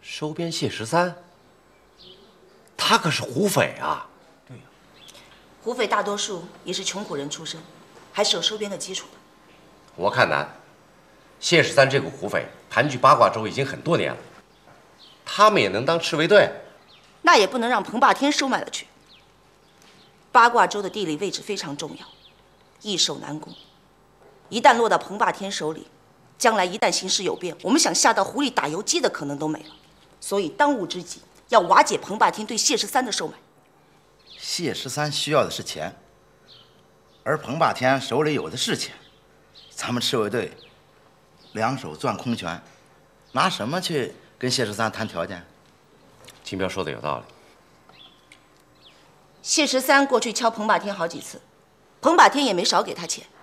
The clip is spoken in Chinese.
收编谢13，他可是胡匪啊！ 对呀， 胡匪大多数也是穷苦人出身，还是有收编的基础的。 我看难，谢13这个胡匪盘踞八卦州已经很多年了，他们也能当赤卫队？ 那也不能让彭霸天收买了去。八卦州的地理位置非常重要，易守难攻。一旦落到彭霸天手里，将来一旦形势有变，我们想下到湖里打游击的可能都没了。所以当务之急要瓦解彭霸天对谢13的收买。 谢13需要的是钱，而彭霸天手里有的是钱。咱们赤卫队两手攥空拳，拿什么去跟谢13谈条件？ 金彪说的有道理。 谢13过去敲彭霸天好几次，彭霸天也没少给他钱。